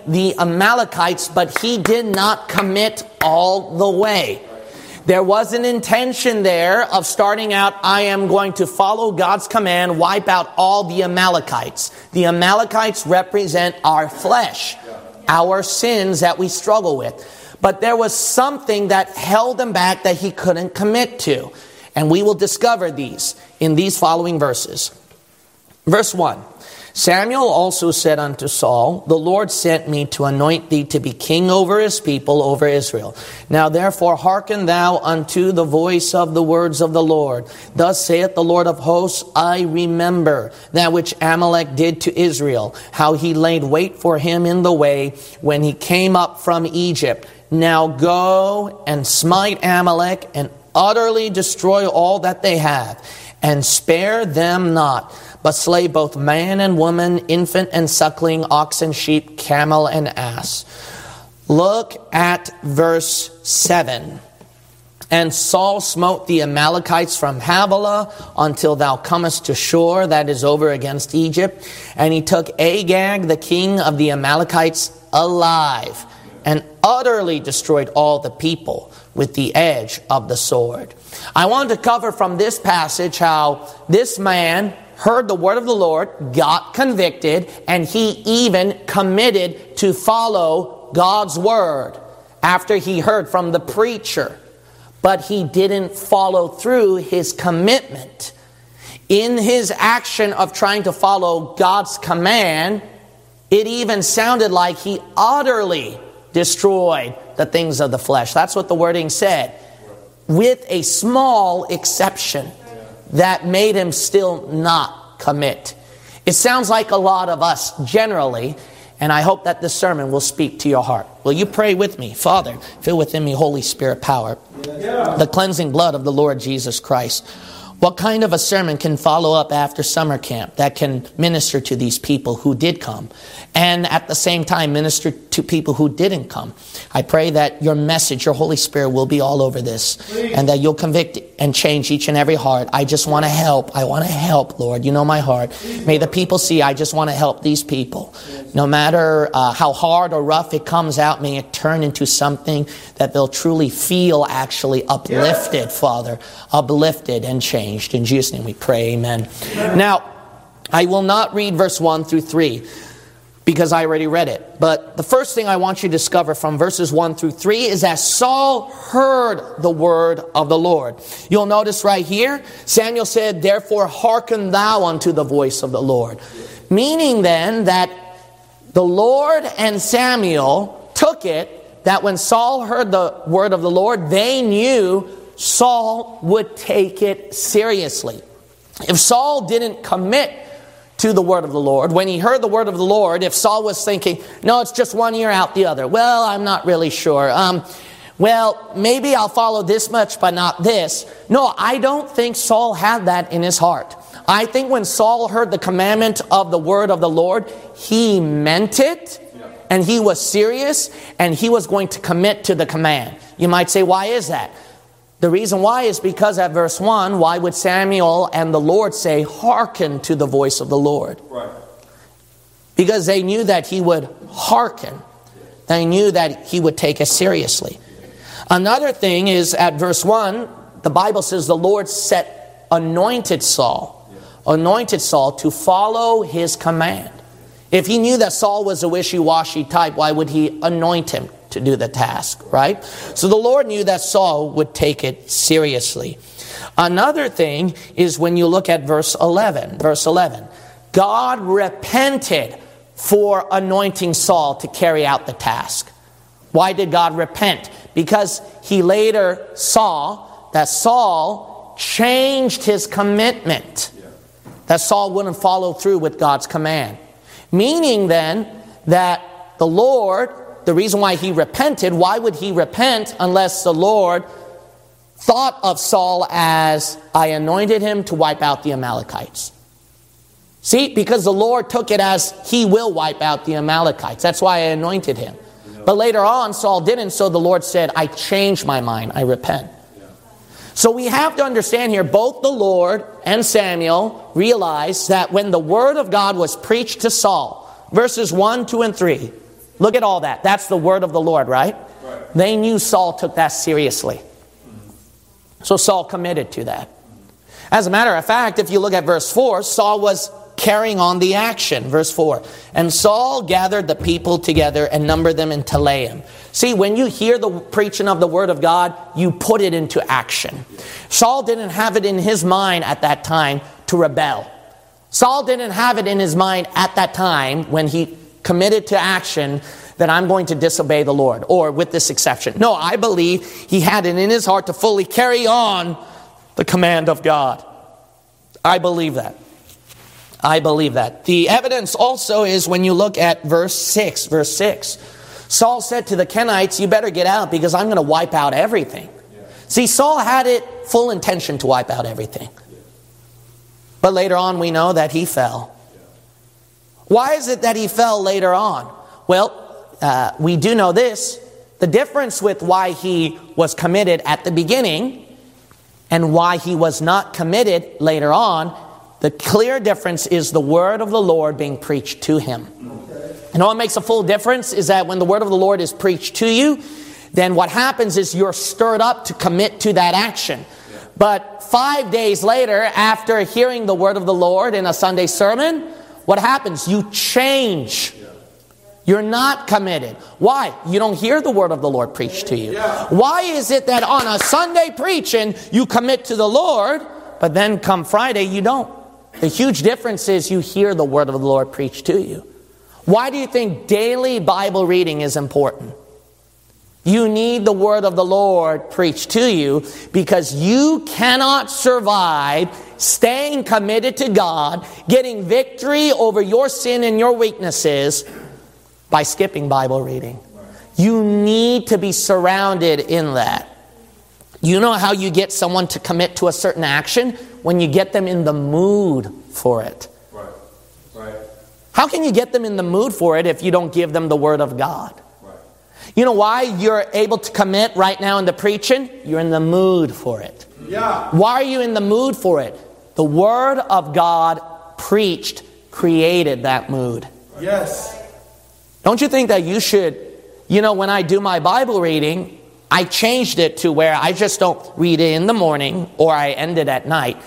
the Amalekites, but he did not commit all the way. There was an intention there of starting out, I am going to follow God's command, wipe out all the Amalekites. The Amalekites represent our flesh, our sins that we struggle with. But there was something that held him back that he couldn't commit to. And we will discover these in these following verses. Verse 1. Samuel also said unto Saul, the Lord sent me to anoint thee to be king over his people, over Israel. Now therefore hearken thou unto the voice of the words of the Lord. Thus saith the Lord of hosts, I remember that which Amalek did to Israel, how he laid wait for him in the way when he came up from Egypt. Now go and smite Amalek and utterly destroy all that they have, and spare them not, but slay both man and woman, infant and suckling, ox and sheep, camel and ass. Look at verse 7. And Saul smote the Amalekites from Havilah until thou comest to Shur, that is over against Egypt. And he took Agag, the king of the Amalekites, alive, and utterly destroyed all the people with the edge of the sword. I wanted to cover from this passage how this man heard the word of the Lord, got convicted, and he even committed to follow God's word after he heard from the preacher. But he didn't follow through his commitment. In his action of trying to follow God's command, it even sounded like he utterly destroyed the things of the flesh. That's what the wording said. With a small exception that made him still not commit. It sounds like a lot of us generally, and I hope that this sermon will speak to your heart. Will you pray with me? Father, fill within me Holy Spirit power, the cleansing blood of the Lord Jesus Christ. What kind of a sermon can follow up after summer camp that can minister to these people who did come, and at the same time minister to people who didn't come? I pray that your message, your Holy Spirit, will be all over this, and that you'll convict and change each and every heart. I just want to help. I want to help, Lord. You know my heart. May the people see I just want to help these people. No matter how hard or rough it comes out, may it turn into something that they'll truly feel actually uplifted, Father. Uplifted and changed. In Jesus' name we pray, amen. Now, I will not read verse 1 through 3 because I already read it. But the first thing I want you to discover from verses 1 through 3 is that Saul heard the word of the Lord. You'll notice right here, Samuel said, therefore hearken thou unto the voice of the Lord. Meaning then that the Lord and Samuel took it that when Saul heard the word of the Lord, they knew Saul would take it seriously. If Saul didn't commit to the word of the Lord, when he heard the word of the Lord, if Saul was thinking, no, it's just one ear out the other. Well, I'm not really sure. Well, maybe I'll follow this much, but not this. No, I don't think Saul had that in his heart. I think when Saul heard the commandment of the word of the Lord, he meant it, and he was serious, and he was going to commit to the command. You might say, why is that? The reason why is because at verse 1, why would Samuel and the Lord say, hearken to the voice of the Lord? Right. Because they knew that he would hearken. They knew that he would take it seriously. Another thing is at verse 1, the Bible says the Lord anointed Saul to follow his command. If he knew that Saul was a wishy-washy type, why would he anoint him to do the task, right? So the Lord knew that Saul would take it seriously. Another thing is when you look at verse 11. Verse 11. God repented for anointing Saul to carry out the task. Why did God repent? Because he later saw that Saul changed his commitment. That Saul wouldn't follow through with God's command. Meaning then that the Lord, the reason why he repented, why would he repent unless the Lord thought of Saul as, I anointed him to wipe out the Amalekites? See, because the Lord took it as he will wipe out the Amalekites. That's why I anointed him. But later on, Saul didn't, so the Lord said, I changed my mind, I repent. So we have to understand here, both the Lord and Samuel realized that when the word of God was preached to Saul, verses 1, 2, and 3, Look at all that. That's the word of the Lord, right? They knew Saul took that seriously. So Saul committed to that. As a matter of fact, if you look at verse 4, Saul was carrying on the action. Verse 4. And Saul gathered the people together and numbered them in Telaim. See, when you hear the preaching of the word of God, you put it into action. Saul didn't have it in his mind at that time to rebel. Saul didn't have it in his mind at that time when he committed to action that I'm going to disobey the Lord, or with this exception. No, I believe he had it in his heart to fully carry on the command of God. I believe that. I believe that. The evidence also is when you look at verse 6. Verse 6. Saul said to the Kenites, you better get out because I'm going to wipe out everything. See, Saul had it full intention to wipe out everything. But later on we know that he fell. Why is it that he fell later on? Well, we do know this. The difference with why he was committed at the beginning and why he was not committed later on, the clear difference is the word of the Lord being preached to him. You know what makes a full difference is that when the word of the Lord is preached to you, then what happens is you're stirred up to commit to that action. But 5 days later, after hearing the word of the Lord in a Sunday sermon, what happens? You change. You're not committed. Why? You don't hear the word of the Lord preached to you. Why is it that on a Sunday preaching, you commit to the Lord, but then come Friday, you don't? The huge difference is you hear the word of the Lord preached to you. Why do you think daily Bible reading is important? You need the word of the Lord preached to you because you cannot survive staying committed to God, getting victory over your sin and your weaknesses by skipping Bible reading. You need to be surrounded in that. You know how you get someone to commit to a certain action? When you get them in the mood for it. Right. How can you get them in the mood for it if you don't give them the word of God? You know why you're able to commit right now in the preaching? You're in the mood for it. Yeah. Why are you in the mood for it? The word of God preached created that mood. Yes. Don't you think that you should, when I do my Bible reading, I changed it to where I just don't read it in the morning or I end it at night.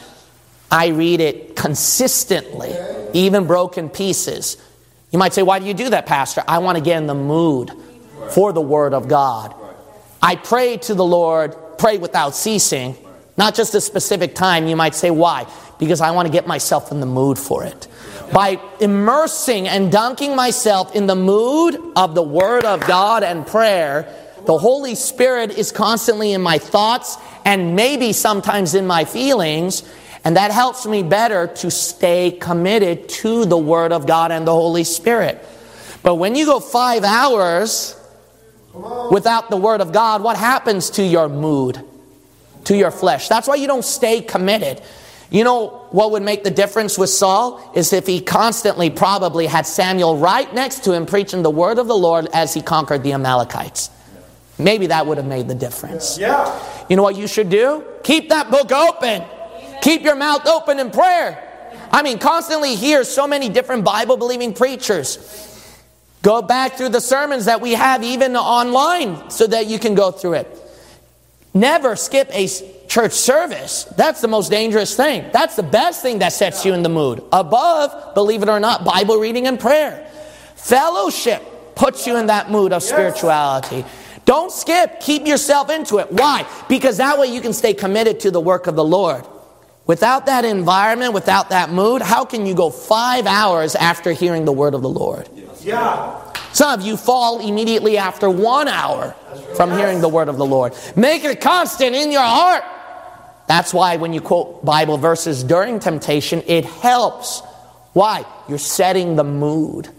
I read it consistently, even broken pieces. You might say, why do you do that, Pastor? I want to get in the mood for the word of God. I pray to the Lord, pray without ceasing, not just a specific time. You might say, why? Because I want to get myself in the mood for it. By immersing and dunking myself in the mood of the word of God and prayer, the Holy Spirit is constantly in my thoughts and maybe sometimes in my feelings, and that helps me better to stay committed to the word of God and the Holy Spirit. But when you go 5 hours without the word of God, what happens to your mood, to your flesh? That's why you don't stay committed. You know what would make the difference with Saul is if he constantly probably had Samuel right next to him preaching the word of the Lord as he conquered the Amalekites. Maybe that would have made the difference. Yeah. You know what you should do? Keep that book open. Keep your mouth open in prayer. I mean, constantly hear so many different Bible-believing preachers. Go back through the sermons that we have even online so that you can go through it. Never skip a church service. That's the most dangerous thing. That's the best thing that sets you in the mood. Above, believe it or not, Bible reading and prayer. Fellowship puts you in that mood of spirituality. Don't skip. Keep yourself into it. Why? Because that way you can stay committed to the work of the Lord. Without that environment, without that mood, how can you go 5 hours after hearing the word of the Lord? Yeah. Some of you fall immediately after 1 hour from hearing the word of the Lord. Make it constant in your heart. That's why when you quote Bible verses during temptation, it helps. Why? You're setting the mood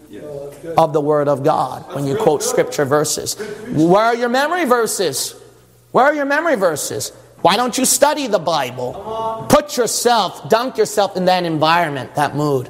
of the word of God when you quote scripture verses. Where are your memory verses? Where are your memory verses? Why don't you study the Bible? Put yourself, dunk yourself in that environment, that mood.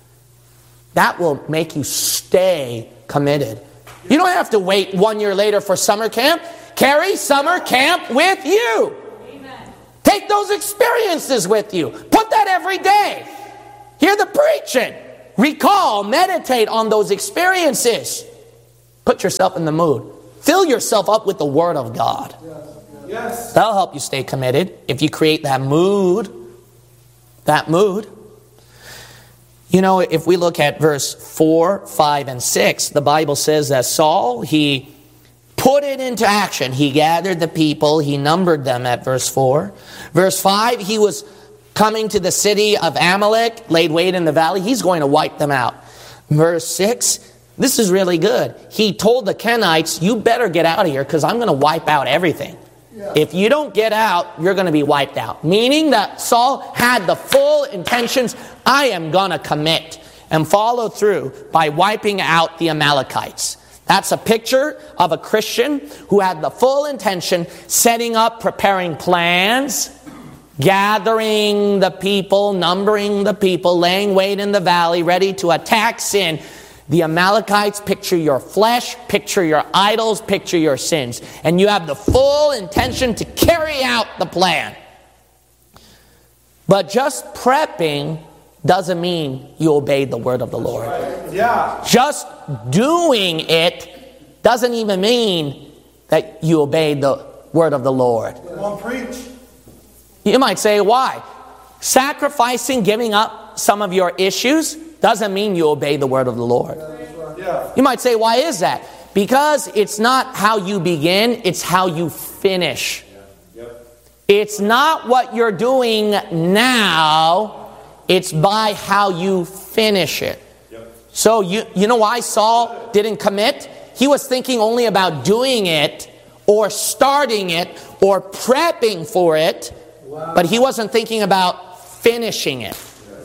That will make you stay committed. You don't have to wait 1 year later for summer camp. Carry summer camp with you. Amen. Take those experiences with you. Put that every day. Hear the preaching. Recall, meditate on those experiences. Put yourself in the mood. Fill yourself up with the Word of God. Yes. That'll help you stay committed if you create that mood. That mood. You know, if we look at verse 4, 5, and 6, the Bible says that Saul, he put it into action. He gathered the people. He numbered them at verse 4. Verse 5, he was coming to the city of Amalek, laid wait in the valley. He's going to wipe them out. Verse 6, this is really good. He told the Kenites, you better get out of here because I'm going to wipe out everything. If you don't get out, you're going to be wiped out. Meaning that Saul had the full intentions, I am going to commit and follow through by wiping out the Amalekites. That's a picture of a Christian who had the full intention, setting up, preparing plans, gathering the people, numbering the people, laying wait in the valley, ready to attack sin. The Amalekites picture your flesh, picture your idols, picture your sins. And you have the full intention to carry out the plan. But just prepping doesn't mean you obeyed the word of the Lord. Yeah. Just doing it doesn't even mean that you obeyed the word of the Lord. Come on, preach. You might say, why? Sacrificing, giving up some of your issues doesn't mean you obey the word of the Lord. Yeah. You might say, why is that? Because it's not how you begin, it's how you finish. It's not what you're doing now, it's by how you finish it. So you know why Saul didn't commit? He was thinking only about doing it or starting it or prepping for it, but he wasn't thinking about finishing it.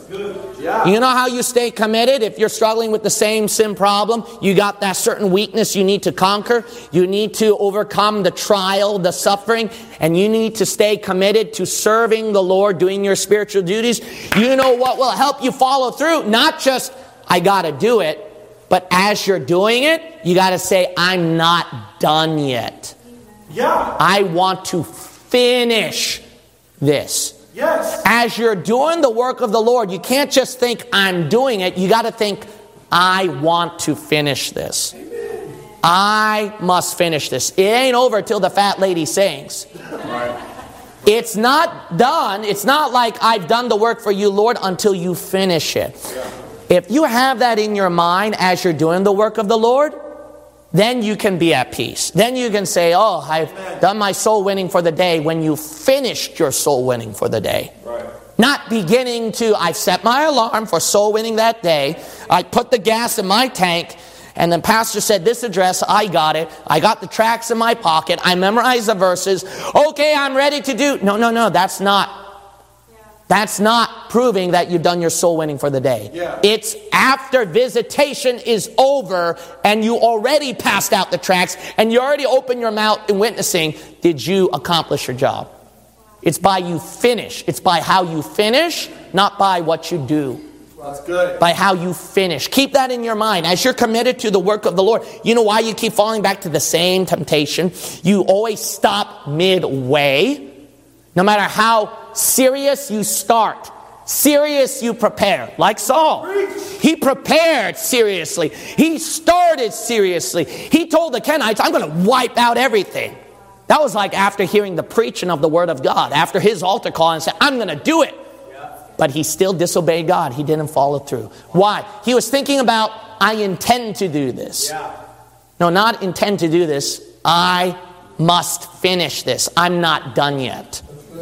Yeah. You know how you stay committed? If you're struggling with the same sin problem, you got that certain weakness you need to conquer. You need to overcome the trial, the suffering, and you need to stay committed to serving the Lord, doing your spiritual duties. You know what will help you follow through? Not just, I got to do it, but as you're doing it, you got to say, I'm not done yet. Yeah. I want to finish this. Yes. As you're doing the work of the Lord, you can't just think, I'm doing it. You got to think, I want to finish this. Amen. I must finish this. It ain't over till the fat lady sings. Right. It's not done. It's not like I've done the work for you, Lord, until you finish it. Yeah. If you have that in your mind as you're doing the work of the Lord, then you can be at peace. Then you can say, oh, I've done my soul winning for the day, when you finished your soul winning for the day. Right. Not beginning to, I've set my alarm for soul winning that day. I put the gas in my tank. And then pastor said, this address, I got it. I got the tracts in my pocket. I memorized the verses. Okay, I'm ready to do. No, that's not. That's not proving that you've done your soul winning for the day. Yeah. It's after visitation is over and you already passed out the tracts and you already opened your mouth in witnessing, did you accomplish your job? It's by you finish. It's by how you finish, not by what you do. That's good. By how you finish. Keep that in your mind. As you're committed to the work of the Lord, you know why you keep falling back to the same temptation? You always stop midway. No matter how serious you start, serious you prepare. Like Saul. He prepared seriously. He started seriously. He told the Kenites, I'm going to wipe out everything. That was like after hearing the preaching of the Word of God. After his altar call and said, I'm going to do it. But he still disobeyed God. He didn't follow through. Why? He was thinking about, I intend to do this. No, not intend to do this. I must finish this. I'm not done yet.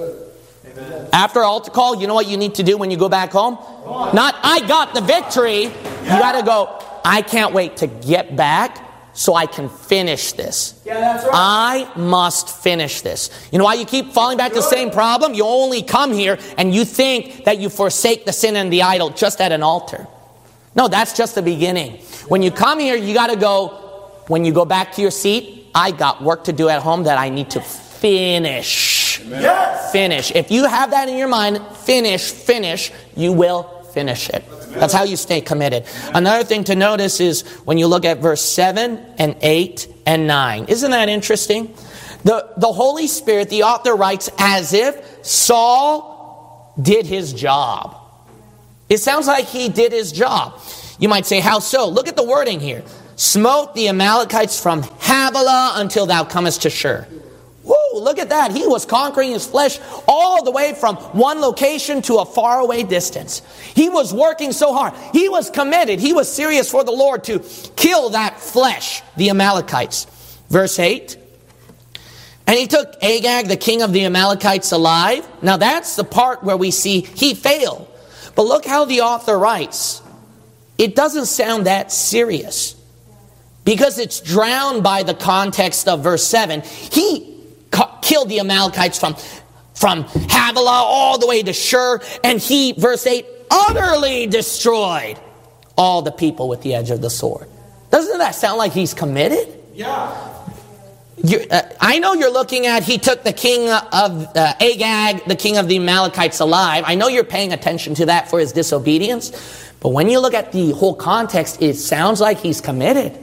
After altar call, you know what you need to do when you go back home? Not, I got the victory. You got to go, I can't wait to get back so I can finish this. Yeah, that's right. I must finish this. You know why you keep falling back to the same problem? You only come here and you think that you forsake the sin and the idol just at an altar. No, that's just the beginning. When you come here, you got to go, when you go back to your seat, I got work to do at home that I need to finish. Yes. Finish. If you have that in your mind, finish, you will finish it. That's how you stay committed. Another thing to notice is when you look at verse 7 and 8 and 9. Isn't that interesting? The Holy Spirit, the author writes, as if Saul did his job. It sounds like he did his job. You might say, how so? Look at the wording here. smote the Amalekites from Havilah until thou comest to Shur. Whoa, look at that. He was conquering his flesh all the way from one location to a faraway distance. He was working so hard. He was committed. He was serious for the Lord to kill that flesh, the Amalekites. Verse 8. And he took Agag, the king of the Amalekites, alive. Now that's the part where we see he failed. But look how the author writes. It doesn't sound that serious, because it's drowned by the context of verse 7. He killed the Amalekites from Havilah all the way to Shur, and he, verse 8, utterly destroyed all the people with the edge of the sword. Doesn't that sound like he's committed? Yeah. I know you're looking at, he took the king of Agag, the king of the Amalekites, alive. I know you're paying attention to that for his disobedience. But when you look at the whole context, it sounds like he's committed.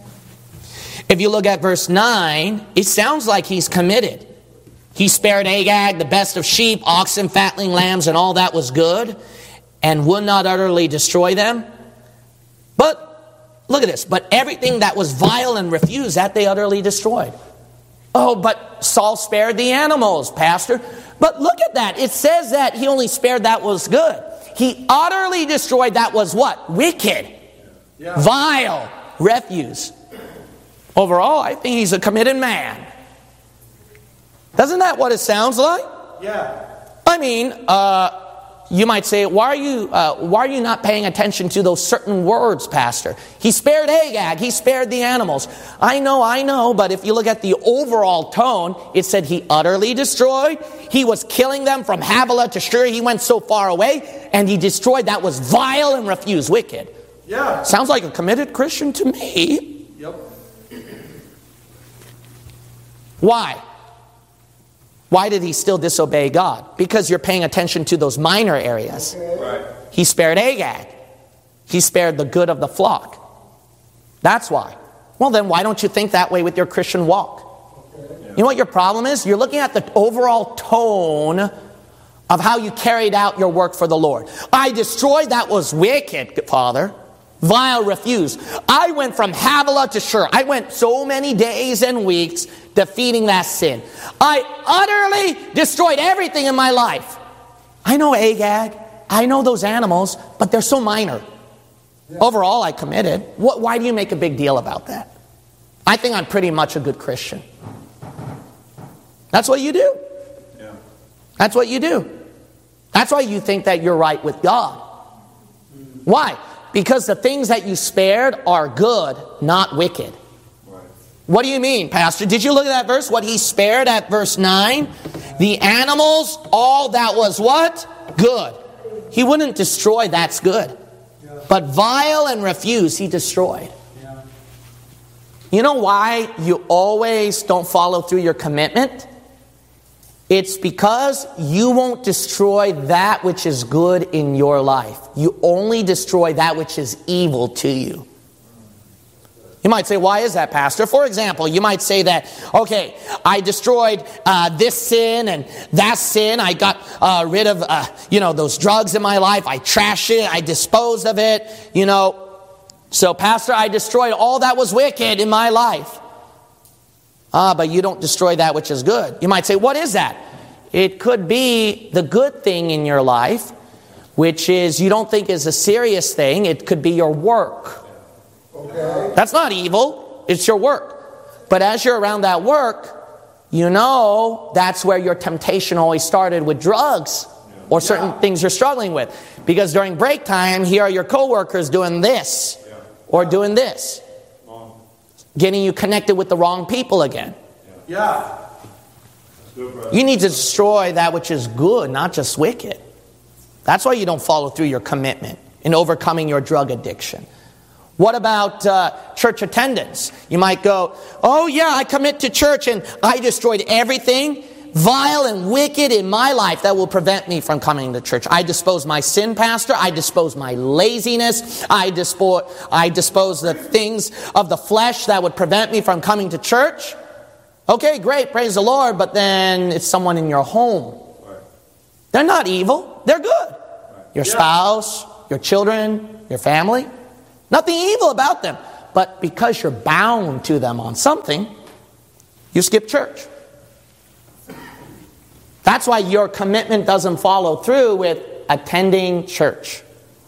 If you look at verse 9, it sounds like he's committed. He spared Agag the best of sheep, oxen, fatling lambs, and all that was good, and would not utterly destroy them. But, look at this, but everything that was vile and refused, that they utterly destroyed. Oh, but Saul spared the animals, Pastor. But look at that. It says that he only spared that was good. He utterly destroyed that was what? Wicked. Yeah. Vile. Refuse. Overall, I think he's a committed man. Isn't that what it sounds like? Yeah. I mean, you might say, why are you not paying attention to those certain words, Pastor? He spared Agag. He spared the animals. I know, but if you look at the overall tone, it said he utterly destroyed. He was killing them from Havilah to Shur. He went so far away, and he destroyed that was vile and refused, wicked. Yeah. Sounds like a committed Christian to me. Yep. Why? Why did he still disobey God? Because you're paying attention to those minor areas. Right. He spared Agag. He spared the good of the flock. That's why. Well, then why don't you think that way with your Christian walk? You know what your problem is? You're looking at the overall tone of how you carried out your work for the Lord. I destroyed that was wicked, Father. Vile, refused. I went from Havilah to Shur. I went so many days and weeks defeating that sin. I utterly destroyed everything in my life. I know Agag. I know those animals, but they're so minor. Overall, I committed. Why do you make a big deal about that? I think I'm pretty much a good Christian. That's what you do. Yeah. That's what you do. That's why you think that you're right with God. Why? Because the things that you spared are good, not wicked. Right. What do you mean, Pastor? Did you look at that verse? What he spared at verse 9? The animals, all that was what? Good. He wouldn't destroy that's good. Yeah. But vile and refuse, he destroyed. Yeah. You know why you always don't follow through your commitment? It's because you won't destroy that which is good in your life. You only destroy that which is evil to you. You might say, why is that, Pastor? For example, you might say that, okay, I destroyed this sin and that sin. I got rid of, those drugs in my life. I trashed it. I disposed of it. So, Pastor, I destroyed all that was wicked in my life. But you don't destroy that which is good. You might say, what is that? It could be the good thing in your life, which is you don't think is a serious thing. It could be your work. Okay. That's not evil. It's your work. But as you're around that work, that's where your temptation always started with drugs or certain things you're struggling with. Because during break time, here are your coworkers doing this or doing this. Getting you connected with the wrong people again. Yeah. You need to destroy that which is good, not just wicked. That's why you don't follow through your commitment in overcoming your drug addiction. What about church attendance? You might go, oh yeah, I commit to church and I destroyed everything vile and wicked in my life that will prevent me from coming to church. I dispose my sin, Pastor. I dispose my laziness. I dispose the things of the flesh that would prevent me from coming to church. Okay, great, praise the Lord, but then it's someone in your home. They're not evil. They're good. Your spouse, your children, your family. Nothing evil about them. but because you're bound to them on something, you skip church. That's why your commitment doesn't follow through with attending church.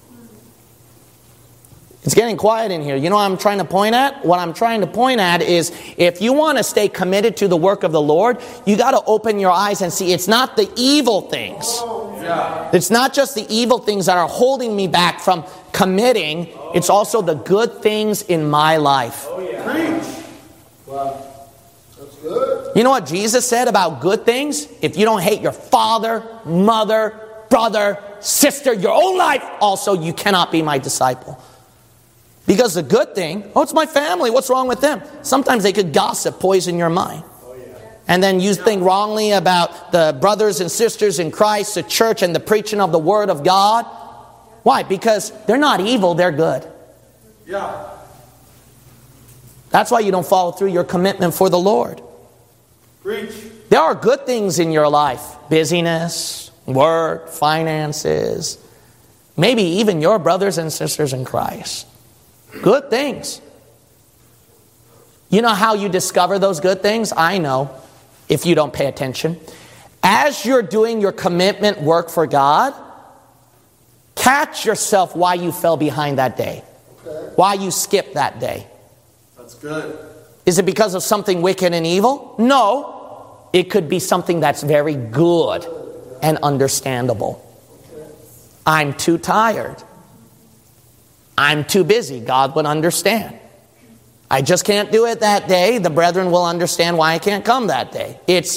It's getting quiet in here. You know what I'm trying to point at? What I'm trying to point at is if you want to stay committed to the work of the Lord, you got to open your eyes and see it's not the evil things. It's not just the evil things that are holding me back from committing. It's also the good things in my life. Preach. Wow. That's good. You know what Jesus said about good things? If you don't hate your father, mother, brother, sister, your own life, also you cannot be my disciple. Because the good thing, it's my family, what's wrong with them? Sometimes they could gossip, poison your mind. And then you think wrongly about the brothers and sisters in Christ, the church, and the preaching of the Word of God. Why? Because they're not evil, they're good. Yeah. That's why you don't follow through your commitment for the Lord. Preach. There are good things in your life. Busyness, work, finances. Maybe even your brothers and sisters in Christ. Good things. You know how you discover those good things? I know, if you don't pay attention. As you're doing your commitment work for God, catch yourself why you fell behind that day. Okay. Why you skipped that day. That's good. Is it because of something wicked and evil? No. It could be something that's very good and understandable. I'm too tired. I'm too busy. God would understand. I just can't do it that day. The brethren will understand why I can't come that day.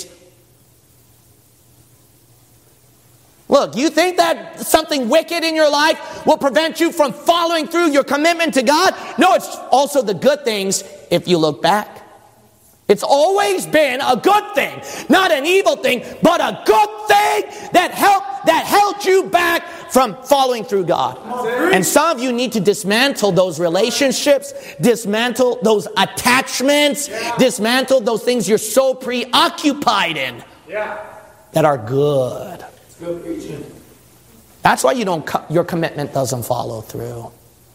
Look, you think that something wicked in your life will prevent you from following through your commitment to God? No, it's also the good things if you look back. It's always been a good thing, not an evil thing, but a good thing that held you back from following through God. And some of you need to dismantle those relationships, dismantle those attachments, dismantle those things you're so preoccupied in that are good. Good preaching. That's why your commitment doesn't follow through.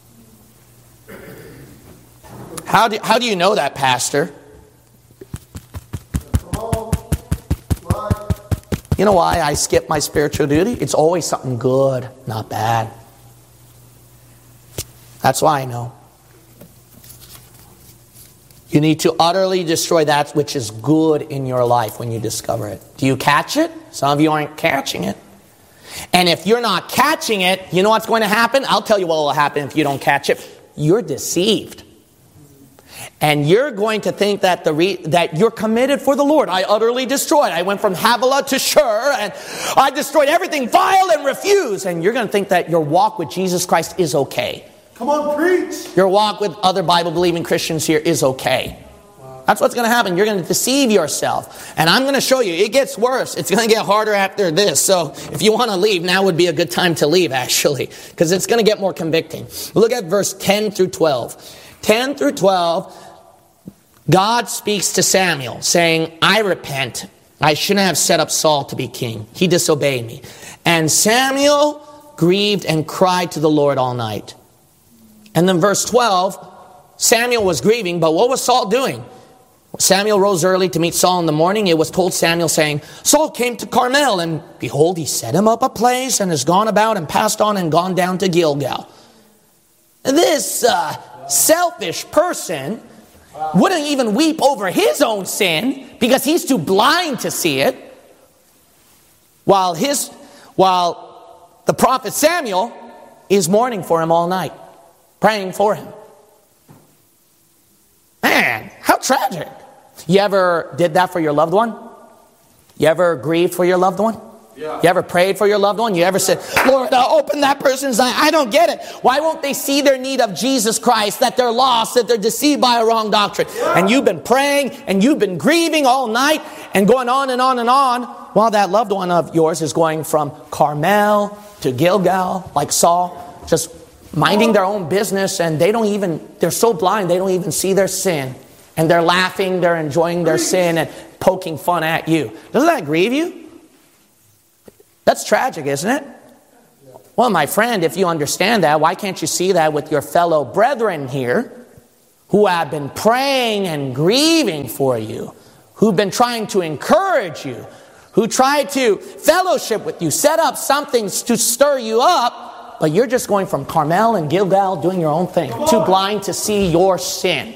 How do you know that, Pastor? You know why I skip my spiritual duty? It's always something good, not bad. That's why I know. You need to utterly destroy that which is good in your life when you discover it. Do you catch it? Some of you aren't catching it. And if you're not catching it, you know what's going to happen? I'll tell you what will happen if you don't catch it. You're deceived. And you're going to think that that you're committed for the Lord. I utterly destroyed. I went from Havilah to Shur, and I destroyed everything vile and refused. And you're going to think that your walk with Jesus Christ is okay. Come on, preach. Your walk with other Bible-believing Christians here is okay. That's what's going to happen. You're going to deceive yourself. And I'm going to show you, it gets worse. It's going to get harder after this. So if you want to leave, now would be a good time to leave, actually. Because it's going to get more convicting. Look at verse 10 through 12. 10 through 12, God speaks to Samuel, saying, I repent. I shouldn't have set up Saul to be king. He disobeyed me. And Samuel grieved and cried to the Lord all night. And then verse 12, Samuel was grieving, but what was Saul doing? Samuel rose early to meet Saul in the morning. It was told Samuel, saying, Saul came to Carmel, and behold, he set him up a place, and has gone about and passed on and gone down to Gilgal. This selfish person wouldn't even weep over his own sin because he's too blind to see it. While the prophet Samuel is mourning for him all night, praying for him. Man, how tragic. You ever did that for your loved one? You ever grieved for your loved one? Yeah. You ever prayed for your loved one? You ever said, Lord, open that person's eye? I don't get it. Why won't they see their need of Jesus Christ, that they're lost, that they're deceived by a wrong doctrine? Yeah. And you've been praying and you've been grieving all night and going on and on and on while that loved one of yours is going from Carmel to Gilgal, like Saul, just minding their own business, and they're so blind they don't even see their sin. And they're laughing, they're enjoying their sin and poking fun at you. Doesn't that grieve you? That's tragic, isn't it? Well, my friend, if you understand that, why can't you see that with your fellow brethren here who have been praying and grieving for you, who've been trying to encourage you, who tried to fellowship with you, set up something to stir you up, but you're just going from Carmel and Gilgal doing your own thing, too blind to see your sin.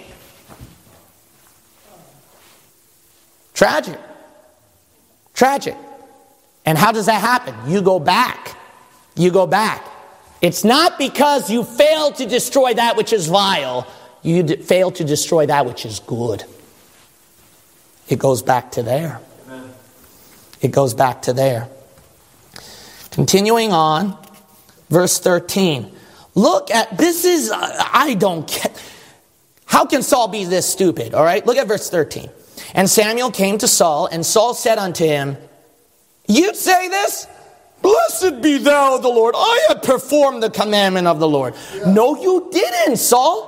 Tragic. Tragic. And how does that happen? You go back. You go back. It's not because you failed to destroy that which is vile. You failed to destroy that which is good. It goes back to there. Amen. It goes back to there. Continuing on, verse 13. Look at, this is, I don't get, how can Saul be this stupid? All right, look at verse 13. And Samuel came to Saul, and Saul said unto him, you say this? Blessed be thou the Lord. I have performed the commandment of the Lord. Yeah. No, you didn't, Saul.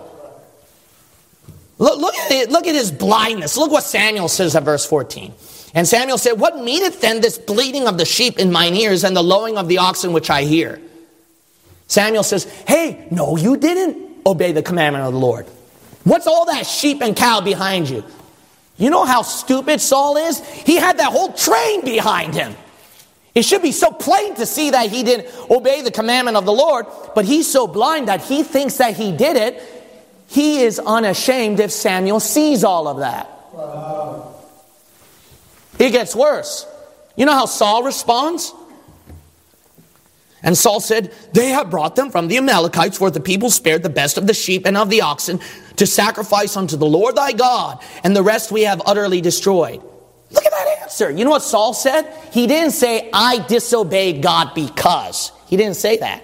Look at it. Look at his blindness. Look what Samuel says at verse 14. And Samuel said, what meaneth then this bleating of the sheep in mine ears and the lowing of the oxen which I hear? Samuel says, hey, no, you didn't obey the commandment of the Lord. What's all that sheep and cow behind you? You know how stupid Saul is? He had that whole train behind him. It should be so plain to see that he didn't obey the commandment of the Lord, but he's so blind that he thinks that he did it. He is unashamed if Samuel sees all of that. Wow. It gets worse. You know how Saul responds? And Saul said, they have brought them from the Amalekites, where the people spared the best of the sheep and of the oxen to sacrifice unto the Lord thy God, and the rest we have utterly destroyed. Look at that answer. You know what Saul said? He didn't say, I disobeyed God because. He didn't say that.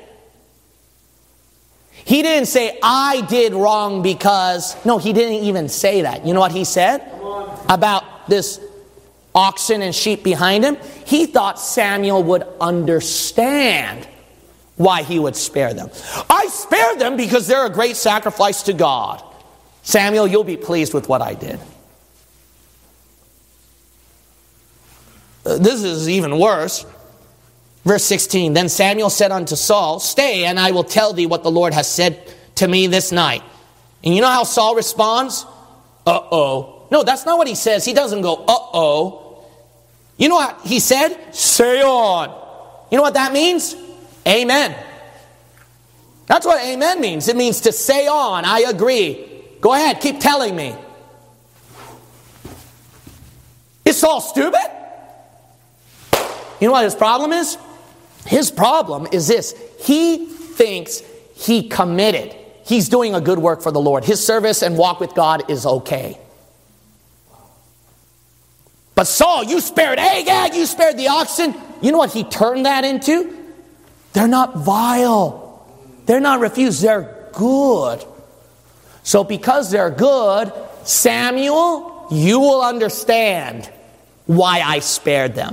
He didn't say, I did wrong because. No, he didn't even say that. You know what he said about this oxen and sheep behind him? He thought Samuel would understand why he would spare them. I spared them because they're a great sacrifice to God. Samuel, you'll be pleased with what I did. This is even worse. Verse 16, then Samuel said unto Saul, stay, and I will tell thee what the Lord has said to me this night. And you know how Saul responds? Uh-oh. No, that's not what he says. He doesn't go, uh-oh. You know what he said? Say on. You know what that means? Amen. That's what amen means. It means to say on. I agree. Go ahead, keep telling me. Is Saul stupid? You know what his problem is? His problem is this. He thinks he committed. He's doing a good work for the Lord. His service and walk with God is okay. But Saul, you spared Agag, you spared the oxen. You know what he turned that into? They're not vile. They're not refused. They're good. So because they're good, Samuel, you will understand why I spared them.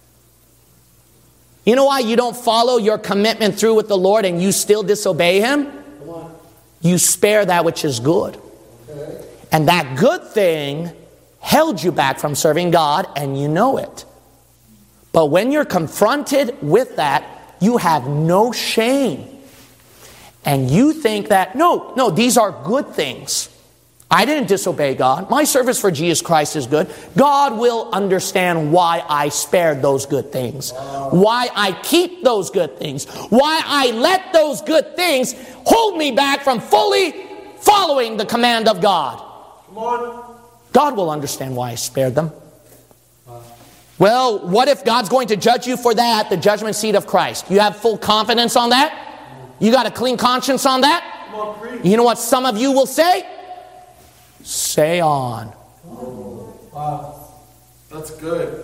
You know why you don't follow your commitment through with the Lord and you still disobey Him? You spare that which is good. Okay. And that good thing held you back from serving God, and you know it. But when you're confronted with that, you have no shame. And you think that, no, these are good things. I didn't disobey God. My service for Jesus Christ is good. God will understand why I spared those good things. Why I keep those good things. Why I let those good things hold me back from fully following the command of God. Come on. God will understand why I spared them. Well, what if God's going to judge you for that, the judgment seat of Christ? You have full confidence on that? You got a clean conscience on that? Come on, you know what some of you will say? Say on. Oh, wow. That's good.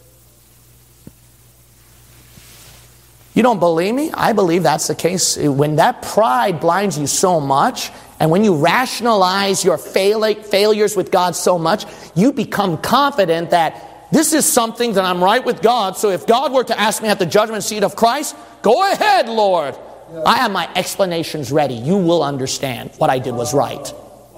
You don't believe me? I believe that's the case. When that pride blinds you so much, and when you rationalize your failures with God so much, you become confident that this is something that I'm right with God. So if God were to ask me at the judgment seat of Christ, go ahead, Lord. Yeah. I have my explanations ready. You will understand what I did was right.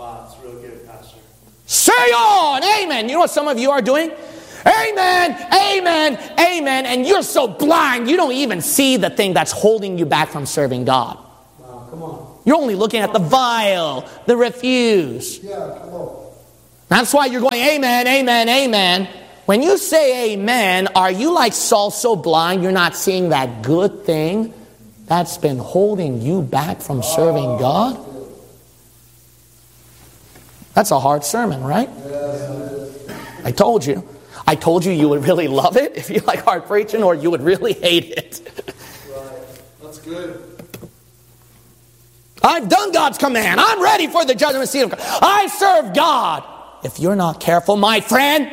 Say on, amen. You know what some of you are doing? Amen, amen, amen. And you're so blind, you don't even see the thing that's holding you back from serving God. Wow, come on. You're only looking at the vile, the refuse. Yeah, come on. That's why you're going, amen, amen, amen. When you say amen, are you like Saul, so blind you're not seeing that good thing that's been holding you back from serving God? That's a hard sermon, right? I told you. I told you you would really love it if you like hard preaching, or you would really hate it. Right. That's good. I've done God's command. I'm ready for the judgment seat of God. I serve God. If you're not careful, my friend,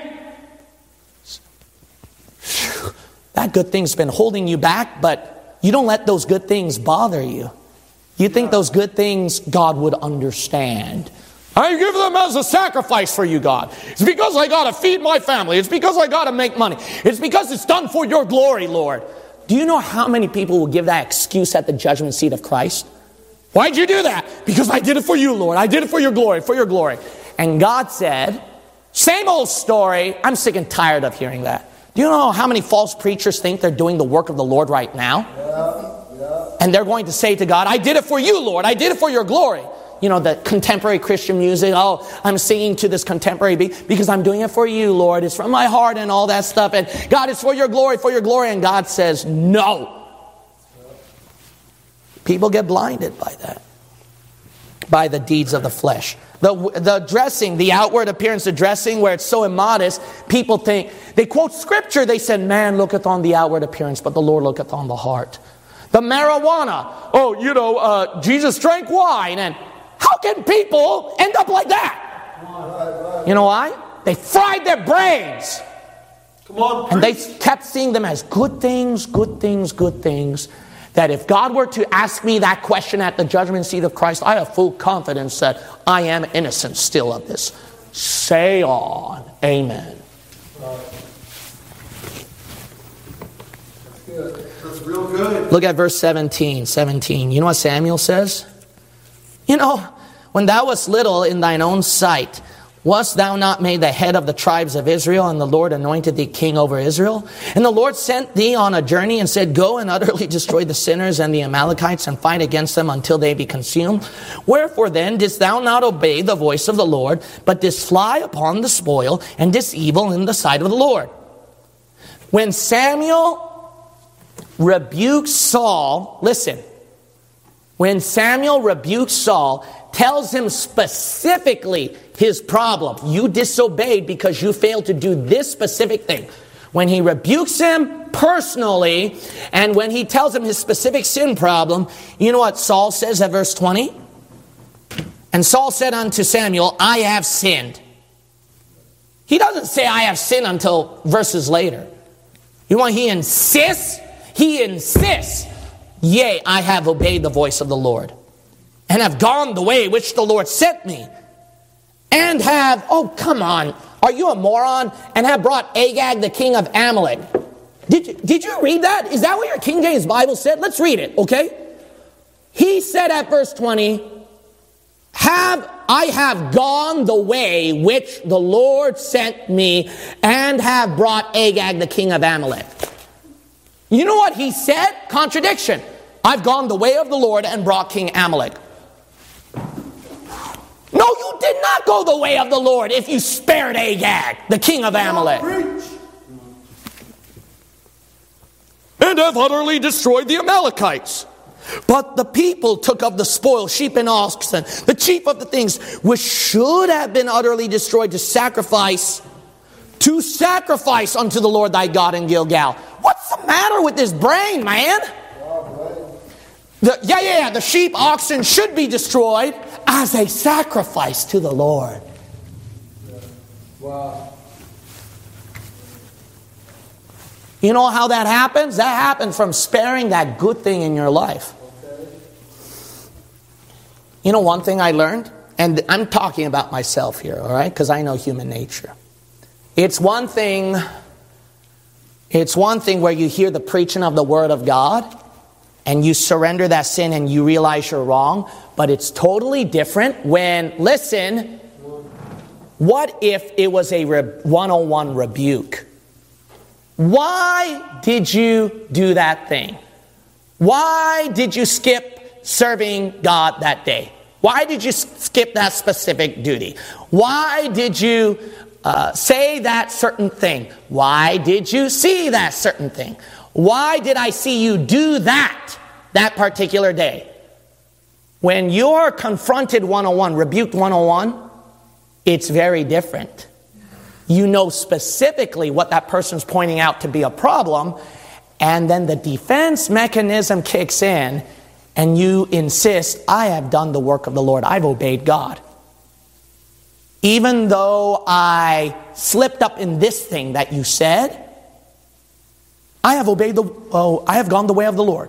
that good thing's been holding you back, but you don't let those good things bother you. You think those good things God would understand. I give them as a sacrifice for you, God. It's because I got to feed my family. It's because I got to make money. It's because it's done for your glory, Lord. Do you know how many people will give that excuse at the judgment seat of Christ? Why'd you do that? Because I did it for you, Lord. I did it for your glory, for your glory. And God said, same old story. I'm sick and tired of hearing that. Do you know how many false preachers think they're doing the work of the Lord right now? Yeah. And they're going to say to God, I did it for you, Lord. I did it for your glory. You know, the contemporary Christian music. Oh, I'm singing to this contemporary beat because I'm doing it for you, Lord. It's from my heart and all that stuff. And God, it's for your glory, for your glory. And God says, no. People get blinded by that. By the deeds of the flesh. The dressing, the outward appearance of dressing, where it's so immodest, people think, they quote scripture, they said, man looketh on the outward appearance, but the Lord looketh on the heart. The marijuana, Jesus drank wine, and how can people end up like that? You know why? They fried their brains. Come on, and they kept seeing them as good things, good things, good things. That if God were to ask me that question at the judgment seat of Christ, I have full confidence that I am innocent still of this. Say on. Amen. That's good. That's real good. Look at verse 17. You know what Samuel says? You know, when thou wast little in thine own sight, wast thou not made the head of the tribes of Israel, and the Lord anointed thee king over Israel? And the Lord sent thee on a journey and said, go and utterly destroy the sinners and the Amalekites and fight against them until they be consumed. Wherefore then didst thou not obey the voice of the Lord, but didst fly upon the spoil and didst evil in the sight of the Lord? When Samuel rebukes Saul, listen, when Samuel rebukes Saul, tells him specifically his problem. You disobeyed because you failed to do this specific thing. When he rebukes him personally, and when he tells him his specific sin problem, you know what Saul says at verse 20? And Saul said unto Samuel, I have sinned. He doesn't say I have sinned until verses later. You want, he insists, yea, I have obeyed the voice of the Lord, and have gone the way which the Lord sent me, and have, oh come on, are you a moron? And have brought Agag the king of Amalek. Did you read that? Is that what your King James Bible said? Let's read it, okay? He said at verse 20, I have gone the way which the Lord sent me, and have brought Agag the king of Amalek. You know what he said? Contradiction. I've gone the way of the Lord and brought King Amalek. No, you did not go the way of the Lord if you spared Agag, the king of Amalek. And have utterly destroyed the Amalekites. But the people took of the spoil, sheep and oxen, the chief of the things which should have been utterly destroyed, to sacrifice unto the Lord thy God in Gilgal. What's the matter with this brain, man? The sheep, oxen should be destroyed as a sacrifice to the Lord. Wow. You know how that happens? That happens from sparing that good thing in your life. Okay. You know one thing I learned? And I'm talking about myself here, all right? Because I know human nature. It's one thing where you hear the preaching of the Word of God, and you surrender that sin and you realize you're wrong. But it's totally different when, listen, what if it was a 101 rebuke? Why did you do that thing? Why did you skip serving God that day? Why did you skip that specific duty? Why did you say that certain thing? Why did you see that certain thing? Why did I see you do that particular day? When you're confronted 101, rebuked 101, it's very different. You know specifically what that person's pointing out to be a problem, and then the defense mechanism kicks in, and you insist, I have done the work of the Lord. I've obeyed God. Even though I slipped up in this thing that you said, I have gone the way of the Lord.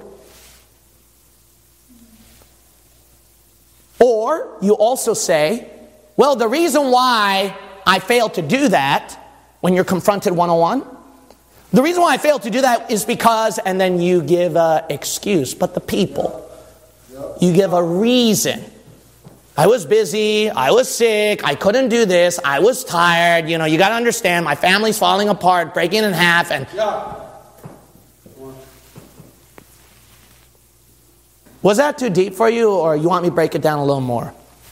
Or you also say, well, the reason why I failed to do that when you're confronted 101, the reason why I failed to do that is because, and then you give an excuse, but the people, you give a reason. I was busy, I was sick, I couldn't do this, I was tired, you got to understand, my family's falling apart, breaking in half, and... Was that too deep for you, or you want me to break it down a little more?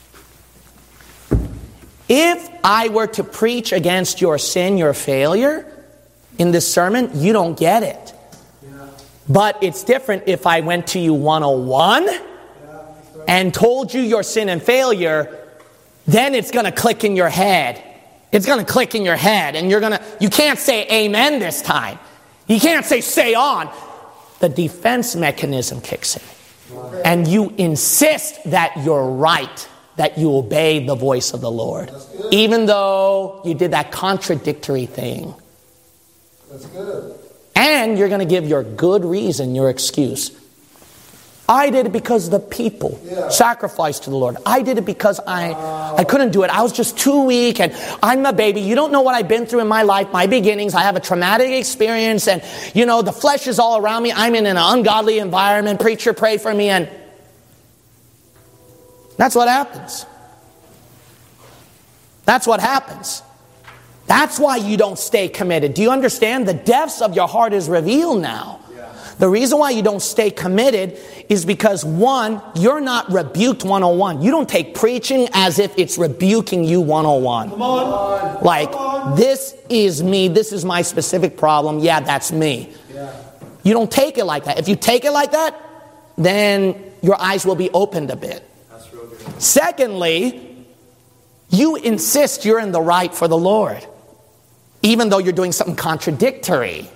If I were to preach against your sin, your failure, in this sermon, you don't get it. Yeah. But it's different if I went to you 101 and told you your sin and failure, then it's going to click in your head. It's going to click in your head, and you can't say amen this time. You can't say on. The defense mechanism kicks in. And you insist that you're right, that you obey the voice of the Lord, even though you did that contradictory thing. That's good. And you're going to give your good reason, your excuse. I did it because the people sacrificed to the Lord. I did it because I couldn't do it. I was just too weak, and I'm a baby. You don't know what I've been through in my life, my beginnings. I have a traumatic experience, and the flesh is all around me. I'm in an ungodly environment. Preacher, pray for me, and that's what happens. That's what happens. That's why you don't stay committed. Do you understand? The depths of your heart is revealed now. The reason why you don't stay committed is because, one, you're not rebuked 101. You don't take preaching as if it's rebuking you 101. Come on. Like, this is me. This is my specific problem. Yeah, that's me. Yeah. You don't take it like that. If you take it like that, then your eyes will be opened a bit. That's real good. Secondly, you insist you're in the right for the Lord, even though you're doing something contradictory.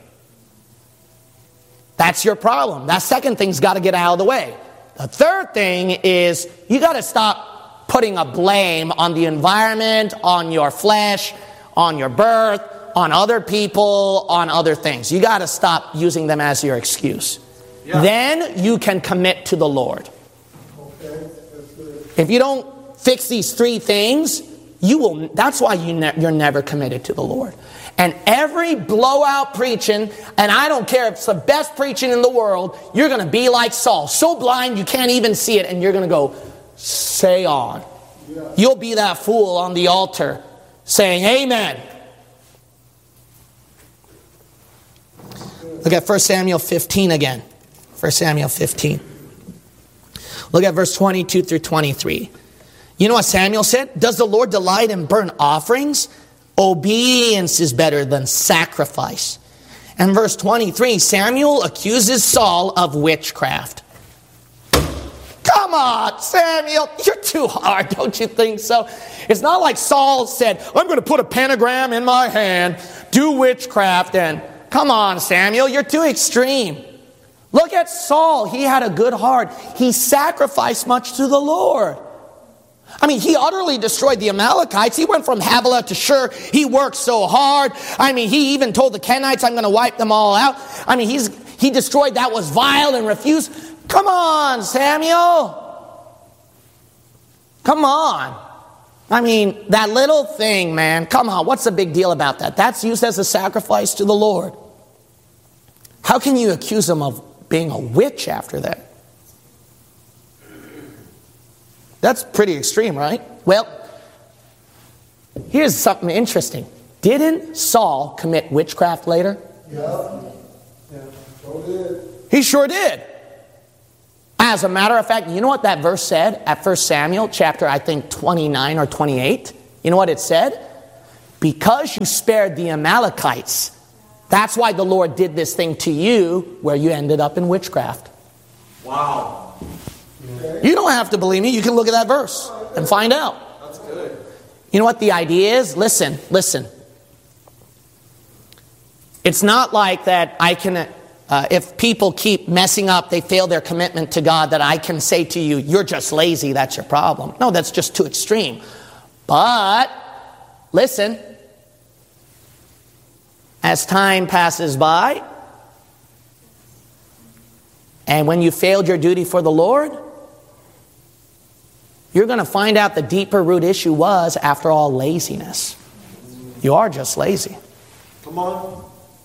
That's your problem. That second thing's got to get out of the way. The third thing is you got to stop putting a blame on the environment, on your flesh, on your birth, on other people, on other things. You got to stop using them as your excuse. Yeah. Then you can commit to the Lord. Okay. That's good. If you don't fix these three things, that's why you're never committed to the Lord. And every blowout preaching, and I don't care if it's the best preaching in the world, you're going to be like Saul, so blind you can't even see it, and you're going to go, say on. Yeah. You'll be that fool on the altar saying, amen. Look at 1 Samuel 15 again. 1 Samuel 15. Look at verse 22 through 23. You know what Samuel said? Does the Lord delight in burnt offerings? Obedience is better than sacrifice. And verse 23, Samuel accuses Saul of witchcraft. Come on, Samuel, you're too hard, don't you think so? It's not like Saul said, I'm going to put a pentagram in my hand, do witchcraft, and come on, Samuel, you're too extreme. Look at Saul. He had a good heart. He sacrificed much to the Lord. I mean, he utterly destroyed the Amalekites. He went from Havilah to Shur. He worked so hard. I mean, he even told the Kenites, I'm going to wipe them all out. I mean, he destroyed that was vile and refused. Come on, Samuel. Come on. I mean, that little thing, man. Come on, what's the big deal about that? That's used as a sacrifice to the Lord. How can you accuse him of being a witch after that? That's pretty extreme, right? Well, here's something interesting. Didn't Saul commit witchcraft later? Yeah. Sure did. He sure did. As a matter of fact, you know what that verse said at 1 Samuel chapter, I think, 29 or 28? You know what it said? Because you spared the Amalekites, that's why the Lord did this thing to you where you ended up in witchcraft. Wow. You don't have to believe me. You can look at that verse and find out. That's good. You know what the idea is? Listen. It's not like that I can, if people keep messing up, they fail their commitment to God, that I can say to you, you're just lazy, that's your problem. No, that's just too extreme. But, listen, as time passes by, and when you failed your duty for the Lord, you're going to find out the deeper root issue was, after all, laziness. You are just lazy. Come on.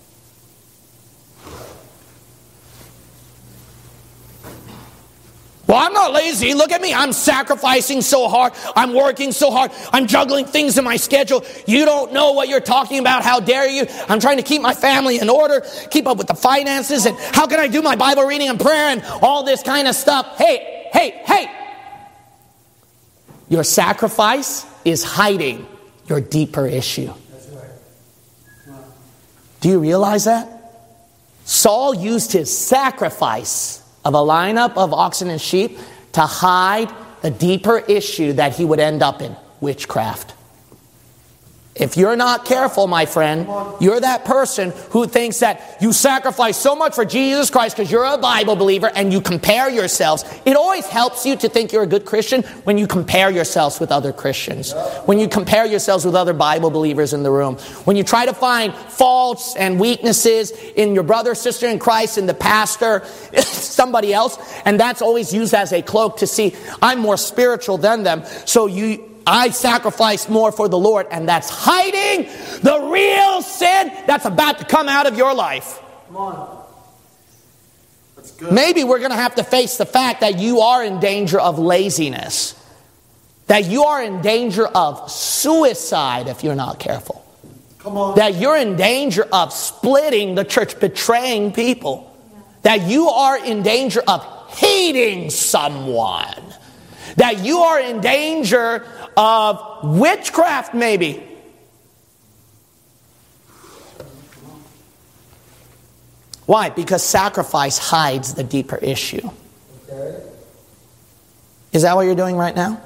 Well, I'm not lazy. Look at me. I'm sacrificing so hard. I'm working so hard. I'm juggling things in my schedule. You don't know what you're talking about. How dare you? I'm trying to keep my family in order, keep up with the finances, and how can I do my Bible reading and prayer and all this kind of stuff? Hey. Your sacrifice is hiding your deeper issue. That's right. Do you realize that? Saul used his sacrifice of a lineup of oxen and sheep to hide the deeper issue that he would end up in, witchcraft. If you're not careful, my friend, you're that person who thinks that you sacrifice so much for Jesus Christ because you're a Bible believer and you compare yourselves. It always helps you to think you're a good Christian when you compare yourselves with other Christians. When you compare yourselves with other Bible believers in the room. When you try to find faults and weaknesses in your brother, sister in Christ, in the pastor, somebody else. And that's always used as a cloak to see, I'm more spiritual than them. So I sacrificed more for the Lord, and that's hiding the real sin that's about to come out of your life. Come on. That's good. Maybe we're going to have to face the fact that you are in danger of laziness. That you are in danger of suicide if you're not careful. Come on. That you're in danger of splitting the church, betraying people. That you are in danger of hating someone. That you are in danger of witchcraft, maybe. Why? Because sacrifice hides the deeper issue. Okay. Is that what you're doing right now?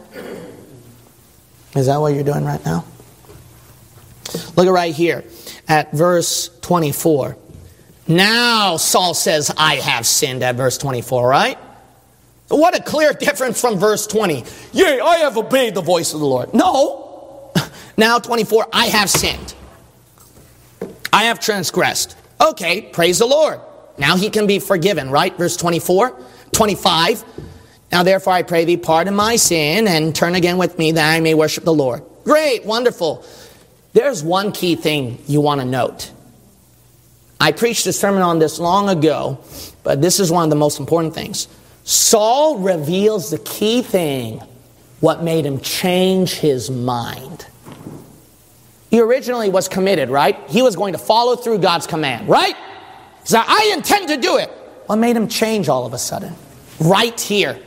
Is that what you're doing right now? Look at right here at verse 24. Now Saul says, I have sinned, at verse 24, right? What a clear difference from verse 20. Yea, I have obeyed the voice of the Lord. No. Now 24, I have sinned. I have transgressed. Okay, praise the Lord. Now he can be forgiven, right? Verse 24, 25. Now therefore I pray thee, pardon my sin, and turn again with me that I may worship the Lord. Great, wonderful. There's one key thing you want to note. I preached a sermon on this long ago, but this is one of the most important things. Saul reveals the key thing, what made him change his mind. He originally was committed, right? He was going to follow through God's command, right? He said, I intend to do it. What made him change all of a sudden? Right here.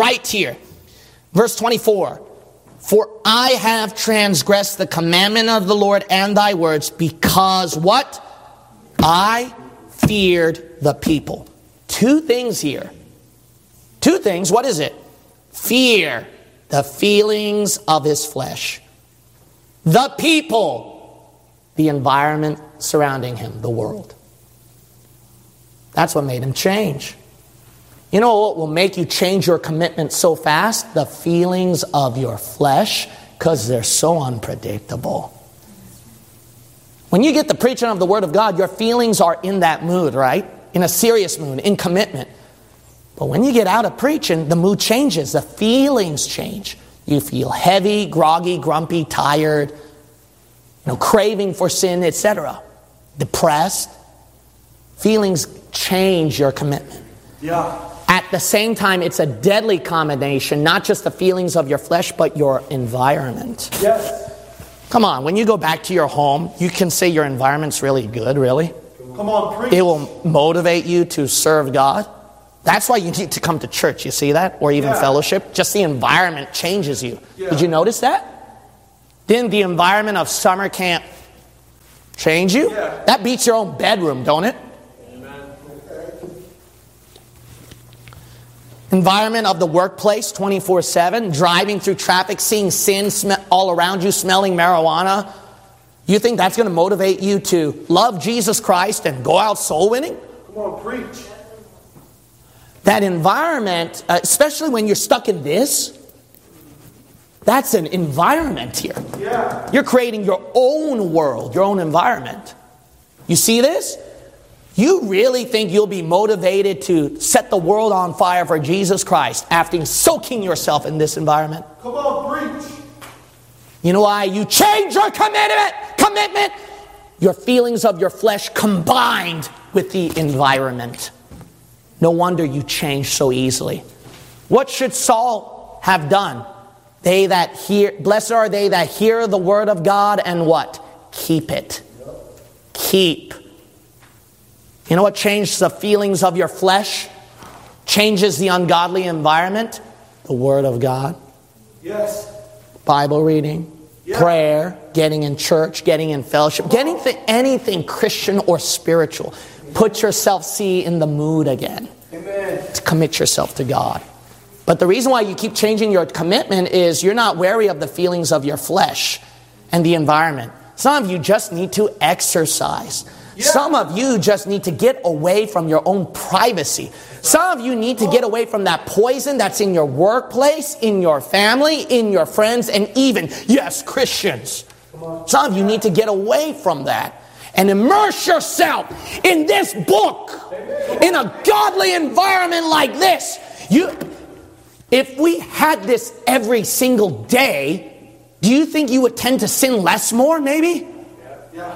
Verse 24. For I have transgressed the commandment of the Lord and thy words, because what? I feared the people. Two things here. Two things. What is it? Fear, the feelings of his flesh. The people, the environment surrounding him, the world. That's what made him change. You know what will make you change your commitment so fast? The feelings of your flesh, because they're so unpredictable. When you get the preaching of the Word of God, your feelings are in that mood, right? In a serious mood, in commitment. But when you get out of preaching, the mood changes. The feelings change. You feel heavy, groggy, grumpy, tired, craving for sin, etc. Depressed. Feelings change your commitment. Yeah. At the same time, it's a deadly combination, not just the feelings of your flesh, but your environment. Yes. Come on, when you go back to your home, you can say your environment's really good, really. Come on, preach. It will motivate you to serve God. That's why you need to come to church. You see that? Or even fellowship. Just the environment changes you. Yeah. Did you notice that? Didn't the environment of summer camp change you? Yeah. That beats your own bedroom, don't it? Environment of the workplace 24/7, driving through traffic, seeing sin all around you, smelling marijuana. You think that's going to motivate you to love Jesus Christ and go out soul winning? Come on, preach. That environment, especially when you're stuck in this, that's an environment here. Yeah. You're creating your own world, your own environment. You see this? You really think you'll be motivated to set the world on fire for Jesus Christ after soaking yourself in this environment? Come on, preach. You know why? You change your commitment. Your feelings of your flesh combined with the environment. No wonder you change so easily. What should Saul have done? Blessed are they that hear the word of God and what? Keep it. Keep. You know what changed the feelings of your flesh? Changes the ungodly environment? The word of God. Yes. Bible reading. Yeah. Prayer. Getting in church. Getting in fellowship. Getting anything Christian or spiritual. Put yourself, in the mood again. Amen. To commit yourself to God. But the reason why you keep changing your commitment is you're not wary of the feelings of your flesh and the environment. Some of you just need to exercise. Yeah. Some of you just need to get away from your own privacy. Some of you need to get away from that poison that's in your workplace, in your family, in your friends, and even, yes, Christians. Some of you need to get away from that and immerse yourself in this book, in a godly environment like this. If we had this every single day, do you think you would tend to sin less more, maybe? Yeah.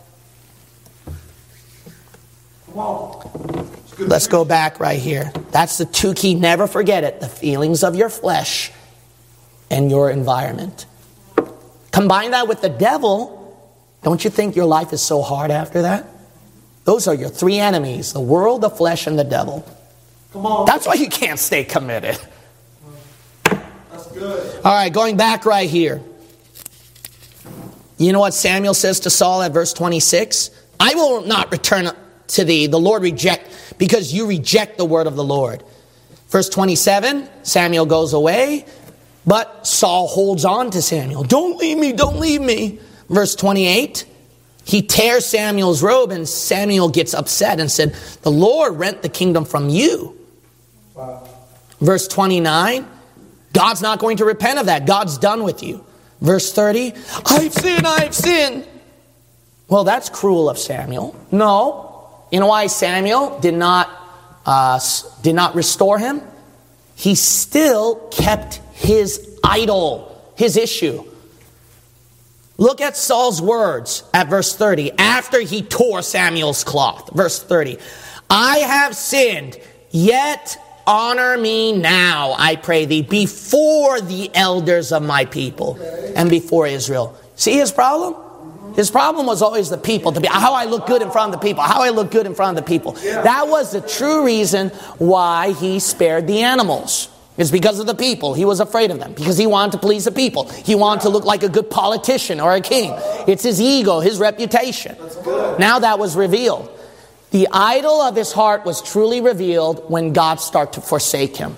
Come on. Let's go back right here. That's the two key. Never forget it. The feelings of your flesh and your environment. Combine that with the devil. Don't you think your life is so hard after that? Those are your three enemies. The world, the flesh, and the devil. Come on. That's why you can't stay committed. That's good. All right, going back right here. You know what Samuel says to Saul at verse 26? I will not return to thee, the Lord because you reject the word of the Lord. Verse 27, Samuel goes away, but Saul holds on to Samuel. Don't leave me, don't leave me. Verse 28, he tears Samuel's robe, and Samuel gets upset and said, the Lord rent the kingdom from you. Wow. Verse 29, God's not going to repent of that. God's done with you. Verse 30, I've sinned. Well, that's cruel of Samuel. No. You know why Samuel did not restore him? He still kept his idol, his issue. Look at Saul's words at verse 30. After he tore Samuel's cloth. Verse 30. I have sinned, yet honor me now, I pray thee, before the elders of my people and before Israel. See his problem? His problem was always the people. How I look good in front of the people. How I look good in front of the people. That was the true reason why he spared the animals. It's because of the people. He was afraid of them. Because he wanted to please the people. He wanted to look like a good politician or a king. It's his ego, his reputation. Now that was revealed. The idol of his heart was truly revealed when God started to forsake him.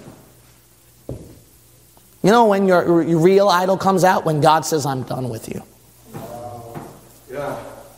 You know when your real idol comes out? When God says, I'm done with you. Yeah.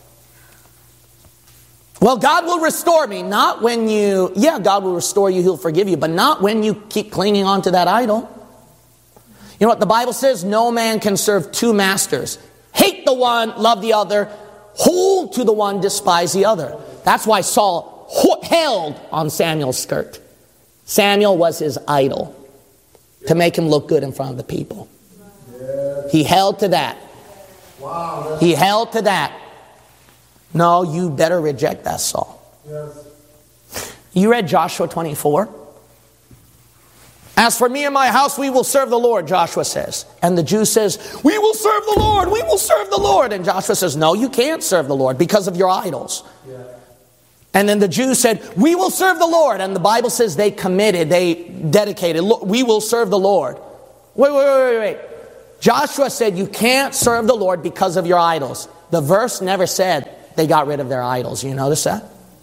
Well, God will restore me. Not when God will restore you, he'll forgive you, but not when you keep clinging on to that idol. You know what the Bible says? No man can serve two masters. Hate the one, love the other. Hold to the one, despise the other. That's why Saul held on Samuel's skirt. Samuel was his idol to make him look good in front of the people. He held to that. Wow. He held to that. No, you better reject that, Saul. Yes. You read Joshua 24? As for me and my house, we will serve the Lord, Joshua says. And the Jew says, we will serve the Lord, we will serve the Lord. And Joshua says, no, you can't serve the Lord because of your idols. Yeah. And then the Jews said, we will serve the Lord. And the Bible says they committed, they dedicated, we will serve the Lord. Wait. Joshua said you can't serve the Lord because of your idols. The verse never said they got rid of their idols. You notice that?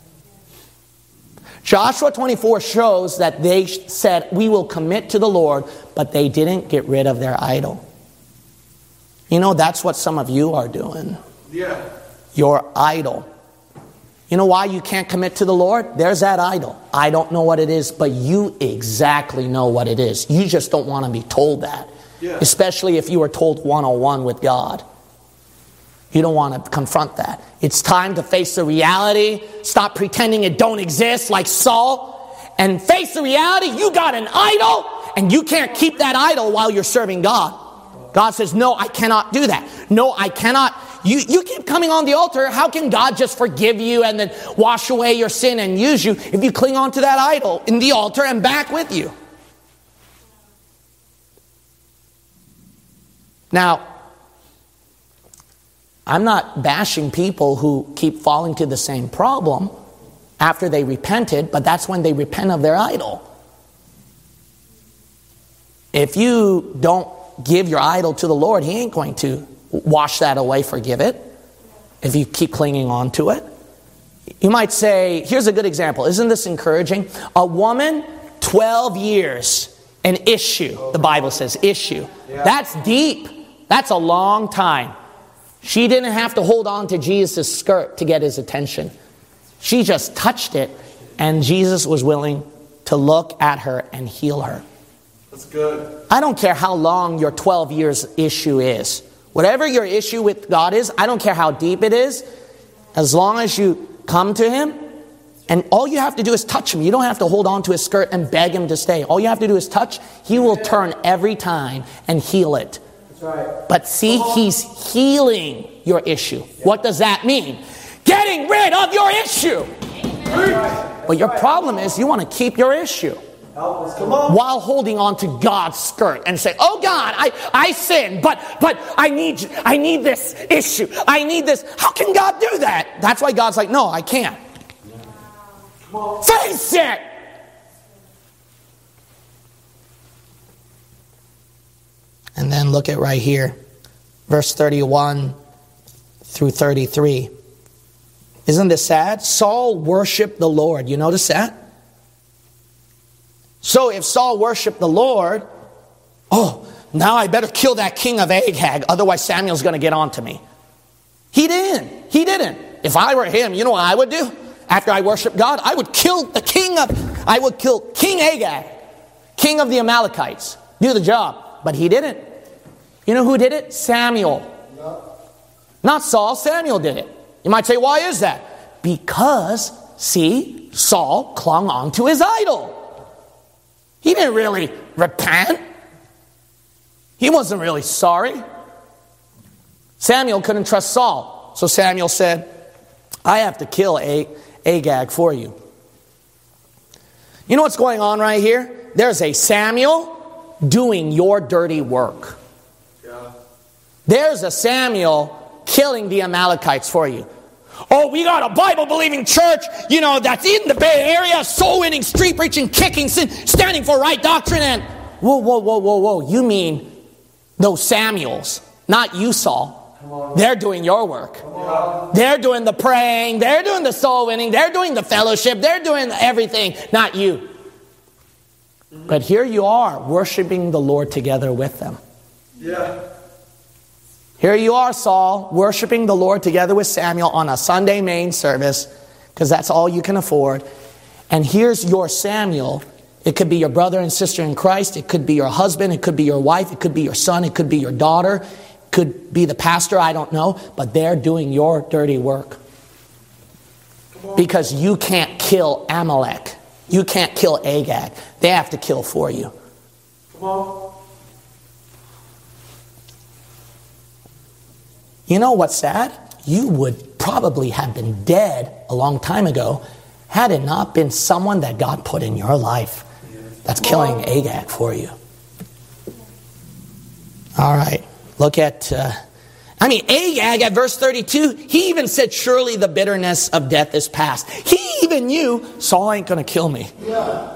Joshua 24 shows that they said, we will commit to the Lord, but they didn't get rid of their idol. You know, that's what some of you are doing. Yeah. Your idol. You know why you can't commit to the Lord? There's that idol. I don't know what it is, but you exactly know what it is. You just don't want to be told that. Yeah. Especially if you were told 101 with God. You don't want to confront that. It's time to face the reality. Stop pretending it don't exist like Saul. And face the reality. You got an idol. And you can't keep that idol while you're serving God. God says, no, I cannot do that. No, I cannot. You keep coming on the altar. How can God just forgive you and then wash away your sin and use you if you cling on to that idol in the altar and back with you? Now, I'm not bashing people who keep falling to the same problem after they repented, but that's when they repent of their idol. If you don't give your idol to the Lord, He ain't going to wash that away, forgive it, if you keep clinging on to it. You might say, here's a good example. Isn't this encouraging? A woman, 12 years, an issue. The Bible says issue. Yeah. That's deep. That's a long time. She didn't have to hold on to Jesus' skirt to get His attention. She just touched it, and Jesus was willing to look at her and heal her. That's good. I don't care how long your 12 years issue is. Whatever your issue with God is, I don't care how deep it is. As long as you come to Him, and all you have to do is touch Him. You don't have to hold on to His skirt and beg Him to stay. All you have to do is touch. He will turn every time and heal it. That's right. But see, He's healing your issue. What does that mean? Getting rid of your issue. But your problem is you want to keep your issue. Help us. Come on. While holding on to God's skirt and say, oh God, I sinned, but I need this issue. I need this. How can God do that? That's why God's like, no, I can't. Come on. Face it. And then look at right here, verse 31 through 33. Isn't this sad? Saul worshiped the Lord. You notice that? So if Saul worshiped the Lord, now I better kill that king of Agag, otherwise Samuel's going to get on to me. He didn't. If I were him, you know what I would do? After I worship God, I would kill King Agag, king of the Amalekites. Do the job. But he didn't. You know who did it? Samuel. No. Not Saul, Samuel did it. You might say, why is that? Because, see, Saul clung on to his idol. He didn't really repent. He wasn't really sorry. Samuel couldn't trust Saul. So Samuel said, I have to kill Agag for you. You know what's going on right here? There's a Samuel doing your dirty work. Yeah. There's a Samuel killing the Amalekites for you. Oh, we got a Bible-believing church, that's in the Bay Area, soul-winning, street-preaching, kicking sin, standing for right doctrine, and whoa. You mean those Samuels, not you, Saul. They're doing your work. They're doing the praying, they're doing the soul-winning, they're doing the fellowship, they're doing everything, not you. But here you are, worshiping the Lord together with them. Yeah. Here you are, Saul, worshiping the Lord together with Samuel on a Sunday main service, because that's all you can afford. And here's your Samuel. It could be your brother and sister in Christ. It could be your husband. It could be your wife. It could be your son. It could be your daughter. It could be the pastor. I don't know. But they're doing your dirty work. Because you can't kill Amalek. You can't kill Agag. They have to kill for you. Come on. You know what's sad? You would probably have been dead a long time ago had it not been someone that God put in your life that's killing Agag for you. All right. Look at I mean, Agag at verse 32, he even said, surely the bitterness of death is past. He even knew Saul ain't going to kill me. Yeah.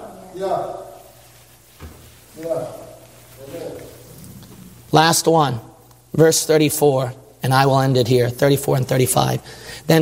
Last one, verse 34, and I will end it here, 34 and 35.